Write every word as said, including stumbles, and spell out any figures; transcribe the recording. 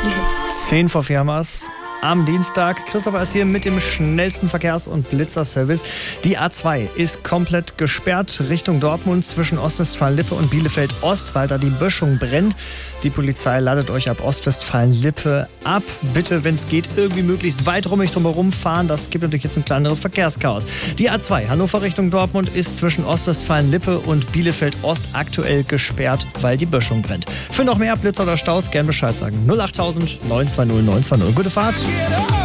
Zehn vor vier haben wir's. Am Dienstag. Christopher ist hier mit dem schnellsten Verkehrs- und Blitzerservice. Die A zwei ist komplett gesperrt Richtung Dortmund zwischen Ostwestfalen-Lippe und Bielefeld-Ost, weil da die Böschung brennt. Die Polizei ladet euch ab Ostwestfalen-Lippe ab. Bitte, wenn es geht, irgendwie möglichst weit rum, nicht drumherum fahren. Das gibt natürlich jetzt ein kleineres Verkehrschaos. Die A zwei Hannover Richtung Dortmund ist zwischen Ostwestfalen-Lippe und Bielefeld-Ost aktuell gesperrt, weil die Böschung brennt. Für noch mehr Blitzer oder Staus gern Bescheid sagen. null achttausend neun zwei null neun zwei null. Gute Fahrt.